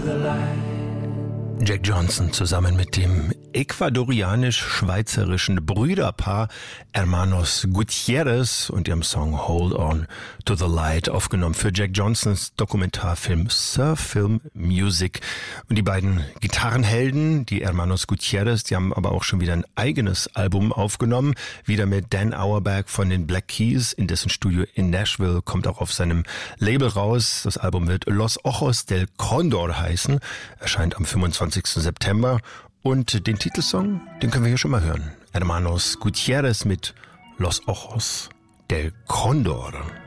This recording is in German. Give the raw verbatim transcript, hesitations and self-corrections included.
Jack Johnson zusammen mit dem ecuadorianisch-schweizerischen Brüderpaar Hermanos Gutierrez und ihrem Song Hold On to the Light, aufgenommen für Jack Johnsons Dokumentarfilm Surf Film Music. Und die beiden Gitarrenhelden, die Hermanos Gutierrez, die haben aber auch schon wieder ein eigenes Album aufgenommen, wieder mit Dan Auerbach von den Black Keys, in dessen Studio in Nashville, kommt auch auf seinem Label raus. Das Album wird Los Ojos del Condor heißen, erscheint am fünfundzwanzigsten September. Und den Titelsong, den können wir hier schon mal hören. Hermanos Gutierrez mit Los Ojos del Condor.